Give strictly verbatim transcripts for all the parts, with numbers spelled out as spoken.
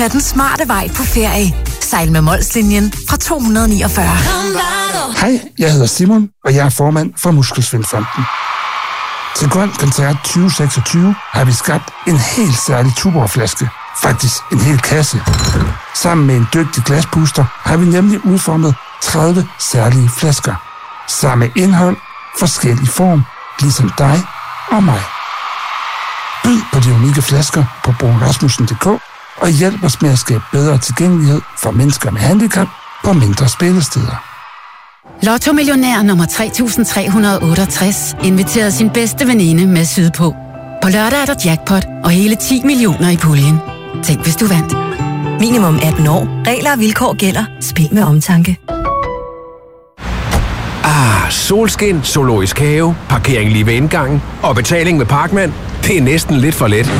Tag den smarte vej på ferie. Sejl med Molslinjen fra to hundrede niogfyrre. Hej, jeg hedder Simon, og jeg er formand for Muskelsvindfonden. Til Grøn Koncert tyve seksogtyve har vi skabt en helt særlig Tuborg-flaske. Faktisk en hel kasse. Sammen med en dygtig glaspuster har vi nemlig udformet tredive særlige flasker. Samme indhold, forskellig form, ligesom dig og mig. Byd på de unikke flasker på bruun rasmussen punktum d k og hjælp os med at skabe bedre tilgængelighed for mennesker med handicap på mindre spillesteder. Lotto Millionær nummer tre tusind tre hundrede og otteogtres inviterede sin bedste veninde med sydpå. På lørdag er der jackpot og hele ti millioner i puljen. Tænk, hvis du vandt. Minimum atten år. Regler og vilkår gælder. Spil med omtanke. Ah, solskin, zoologisk have, parkering lige ved indgangen og betaling med Parkman. Det er næsten lidt for let.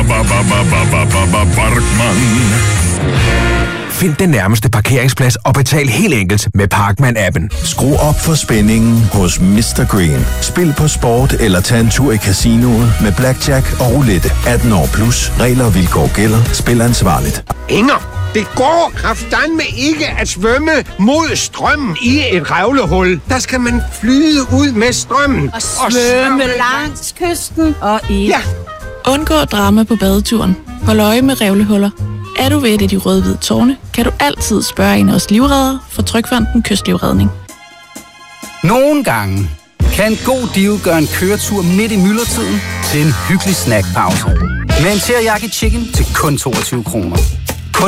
Find den nærmeste parkeringsplads og betal helt enkelt med Parkman-appen. Skru op for spændingen hos mister Green. Spil på sport eller tag en tur i casinoet med blackjack og roulette. atten år plus. Regler og vilkår gælder. Spil ansvarligt. Inger, det går kraftedeme ikke at svømme mod strømmen i et revlehul. Der skal man flyde ud med strømmen. Og svømme langs kysten og i. Ja. Undgå drama på badeturen. Hold øje med revlehuller. Er du ved et af de røde-hvide tårne, kan du altid spørge en af os livreddere for Trygfonden Kystlivredning. Nogle gange kan en god deal gøre en køretur midt i myldretiden til en hyggelig snackpause. Med en teriyaki chicken til kun toogtyve kroner.